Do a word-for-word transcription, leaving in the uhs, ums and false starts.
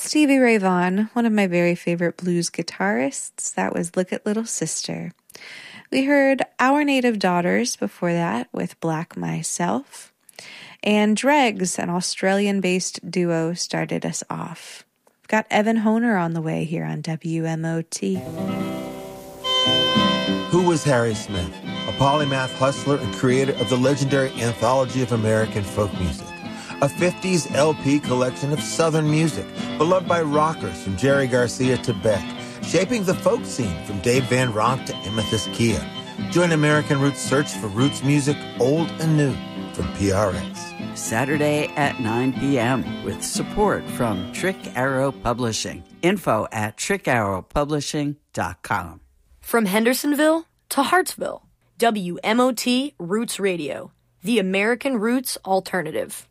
Stevie Ray Vaughan, one of my very favorite blues guitarists. That was Look at Little Sister. We heard Our Native Daughters before that with Black Myself. And Dregs, an Australian-based duo, started us off. We've got Evan Honer on the way here on W M O T. Who was Harry Smith? A polymath hustler and creator of the legendary Anthology of American Folk Music, a fifties L P collection of Southern music, beloved by rockers from Jerry Garcia to Beck, shaping the folk scene from Dave Van Ronk to Amethyst Kia. Join American Roots' search for roots music, old and new, from P R X. Saturday at nine p.m. with support from Trick Arrow Publishing. Info at trick arrow publishing dot com. From Hendersonville to Hartsville, W M O T Roots Radio, the American Roots Alternative.